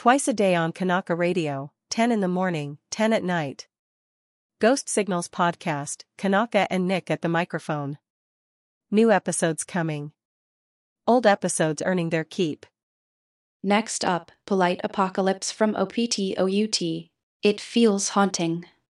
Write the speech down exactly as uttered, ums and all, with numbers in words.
Twice a day on Kanaka Radio, ten in the morning, ten at night. Ghost Signals Podcast, Kanaka and Nick at the microphone. New episodes coming. Old episodes earning their keep. Next up, Polite Apocalypse from O P T O U T. It feels haunting.